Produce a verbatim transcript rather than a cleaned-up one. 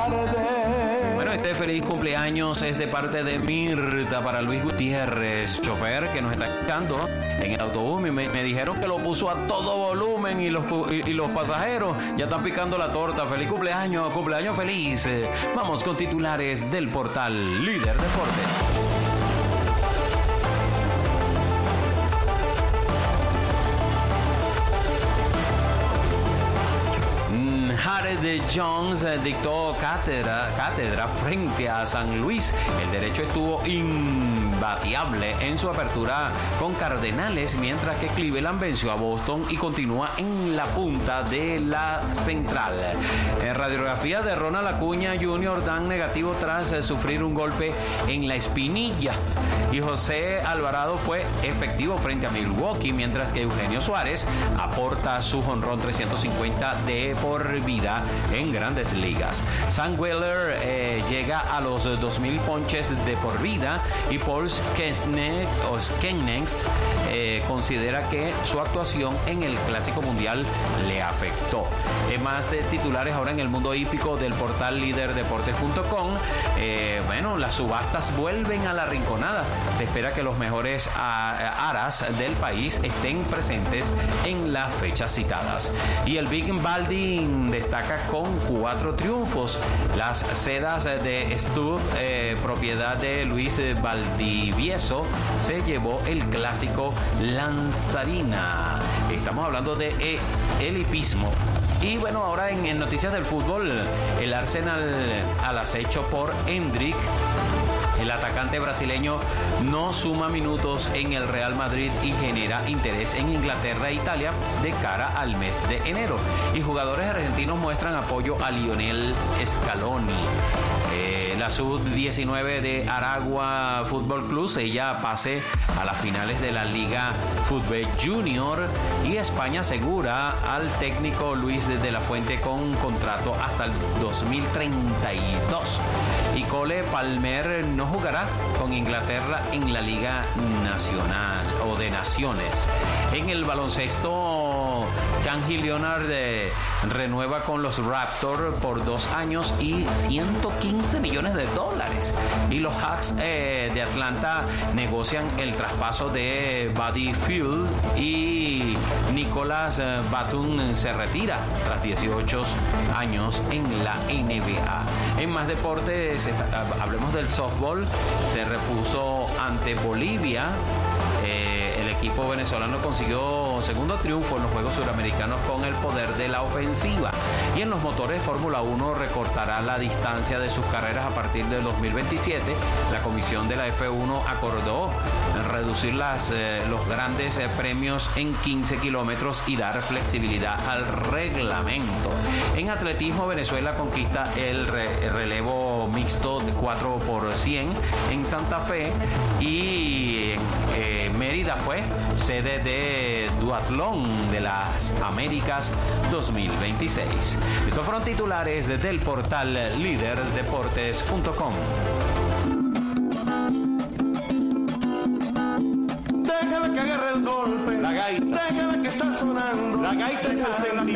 tarde. Bueno, este feliz cumpleaños es de parte de Mirta para Luis Gutiérrez, chofer que nos está escuchando en el autobús. Me, me dijeron que lo puso a todo volumen y los, y, y los pasajeros ya están picando la torta. Feliz cumpleaños, cumpleaños feliz. Vamos con titulares del portal Líder Deportes. Jared Jones dictó cátedra, cátedra frente a San Luis. El derecho estuvo imbatible en su apertura con Cardenales, mientras que Cleveland venció a Boston y continúa en la punta de la central. En radiografía de Ronald Acuña junior dan negativo tras sufrir un golpe en la espinilla. Y José Alvarado fue efectivo frente a Milwaukee, mientras que Eugenio Suárez aporta su jonrón trescientos cincuenta de por vida en Grandes Ligas. Sam Weller eh, llega a los dos mil ponches de por vida y Paul Skenes eh, considera que su actuación en el Clásico Mundial le afectó. Eh, más de titulares ahora en el mundo hípico del portal líder deportes punto com. Eh, bueno, las subastas vuelven a la Rinconada. Se espera que los mejores a, aras del país estén presentes en las fechas citadas. Y el Big Balding destaca con cuatro triunfos. Las sedas de Stub, eh, propiedad de Luis Valdivieso, se llevó el clásico Lanzarina. Estamos hablando de eh, el hipismo. Y bueno, ahora en, en noticias del fútbol, el Arsenal al acecho por Endrick. El atacante brasileño no suma minutos en el Real Madrid y genera interés en Inglaterra e Italia de cara al mes de enero. Y jugadores argentinos muestran apoyo a Lionel Scaloni. Eh, la sub diecinueve de Aragua Fútbol Club ella pase a las finales de la Liga Fútbol Junior, y España asegura al técnico Luis de la Fuente con contrato hasta el dos mil treinta y dos. Y Cole Palmer no jugará con Inglaterra en la Liga Nacional o de Naciones. En el baloncesto, Kawhi Leonard eh, renueva con los Raptors por dos años y ciento quince millones de dólares. Y los Hawks eh, de Atlanta negocian el traspaso de Buddy Hield, y Nicolas eh, Batum se retira tras dieciocho años en la N B A. En más deportes, hablemos del softball. Se repuso ante Bolivia. Eh, el equipo venezolano consiguió segundo triunfo en los Juegos Suramericanos con el poder de la ofensiva. Y en los motores, Fórmula uno recortará la distancia de sus carreras a partir del dos mil veintisiete. La comisión de la F uno acordó reducir las, eh, los grandes eh, premios en quince kilómetros y dar flexibilidad al reglamento. En atletismo, Venezuela conquista el, re, el relevo mixto de cuatro por cien en Santa Fe, y eh, Mérida fue sede de Duatlón de las Américas dos mil veintiséis. Estos fueron titulares desde el portal líder deportes punto com. Déjala que agarre el golpe, la gaita, déjala que está sonando, la gaita es el sentimiento.